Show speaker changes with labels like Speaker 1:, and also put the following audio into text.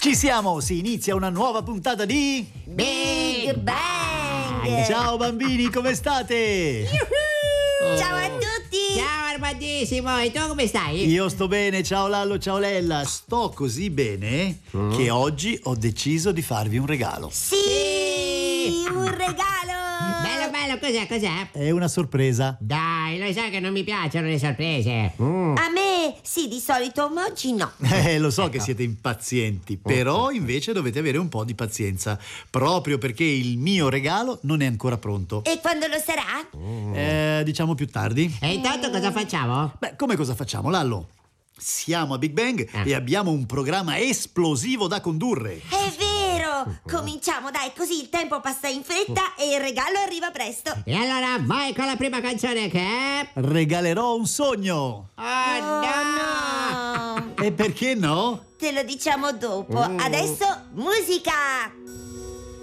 Speaker 1: Ci siamo, si inizia una nuova puntata di
Speaker 2: Big Bang!
Speaker 1: Ciao bambini, come state?
Speaker 2: Ciao a tutti!
Speaker 3: Ciao Armandissimo, e tu come stai?
Speaker 1: Io sto bene, ciao Lallo, ciao Lella. Sto così bene che oggi ho deciso di farvi un regalo.
Speaker 2: Sì! Un regalo!
Speaker 3: Bello, cos'è?
Speaker 1: È una sorpresa.
Speaker 3: Dai, lo sai che non mi piacciono le sorprese.
Speaker 2: A me sì, di solito, ma oggi no.
Speaker 1: Lo so che siete impazienti, però invece dovete avere un po' di pazienza, proprio perché il mio regalo non è ancora pronto.
Speaker 2: E quando lo sarà?
Speaker 1: Diciamo più tardi.
Speaker 3: E intanto cosa facciamo?
Speaker 1: Beh, come cosa facciamo, Lallo? Siamo a Big Bang e abbiamo un programma esplosivo da condurre.
Speaker 2: È vero! Cominciamo, dai, così il tempo passa in fretta e il regalo arriva presto.
Speaker 3: E allora vai con la prima canzone che è...
Speaker 1: Regalerò un sogno.
Speaker 3: Oh no!
Speaker 2: no!
Speaker 1: E perché no?
Speaker 2: Te lo diciamo dopo. Adesso musica!